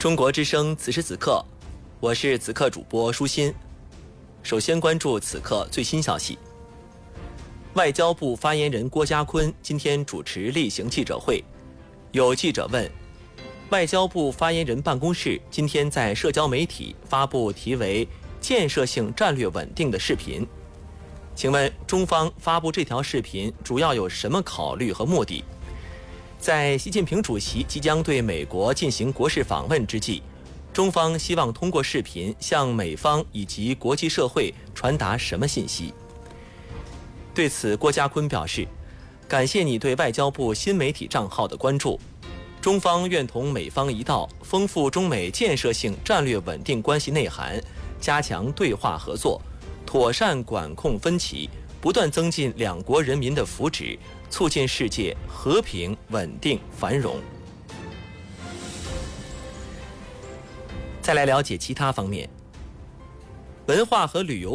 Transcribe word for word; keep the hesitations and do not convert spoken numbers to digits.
中国之声此时此刻，我是此刻主播舒心。首先关注此刻最新消息。外交部发言人郭家坤今天主持例行记者会，有记者问，外交部发言人办公室今天在社交媒体发布题为“建设性战略稳定”的视频，请问中方发布这条视频主要有什么考虑和目的？在习近平主席即将对美国进行国事访问之际，中方希望通过视频向美方以及国际社会传达什么信息？对此，郭家坤表示，感谢你对外交部新媒体账号的关注，中方愿同美方一道，丰富中美建设性战略稳定关系内涵，加强对话合作，妥善管控分歧，不断增进两国人民的福祉，促进世界和平、稳定、繁荣。再来了解其他方面，文化和旅游